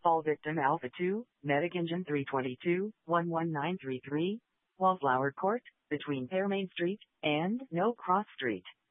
Fall victim Alpha 2, Medic Engine 322, 11933, Wallflower Court, between Pearmain Street and No Cross Street.